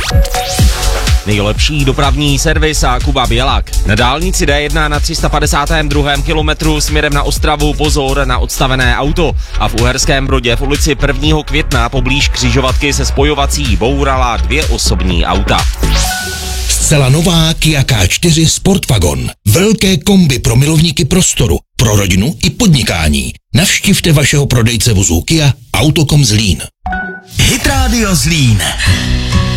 Nejlepší dopravní servis a Kuba Bělak. Na dálnici D1 na 352. kilometru směrem na Ostravu pozor na odstavené auto. A v Uherském Brodě v ulici 1. května poblíž křižovatky se spojovací bourala 2 osobní auta. Zcela nová Kia K4 Sportwagon. Velké kombi pro milovníky prostoru, pro rodinu i podnikání. Navštivte vašeho prodejce vozů Kia Autokom Zlín. Hit Radio Zlín.